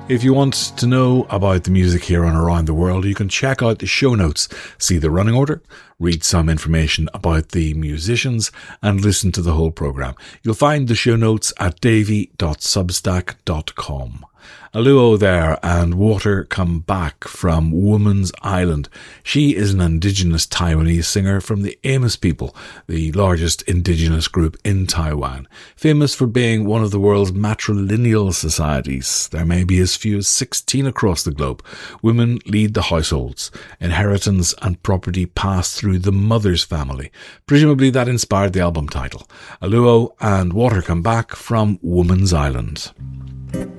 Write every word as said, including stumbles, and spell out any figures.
If you want to know about the music here and around the world, you can check out the show notes, see the running order, read some information about the musicians, and listen to the whole programme. You'll find the show notes at davy dot substack dot com. A luo there, and Water Come Back from Woman's Island. She is an indigenous Taiwanese singer from the Amos people, the largest indigenous group in Taiwan, famous for being one of the world's matrilineal societies. There may be as few as sixteen across the globe. Women lead the households. Inheritance and property pass through the mother's family. Presumably that inspired the album title. A luo and Water Come Back from Woman's Island.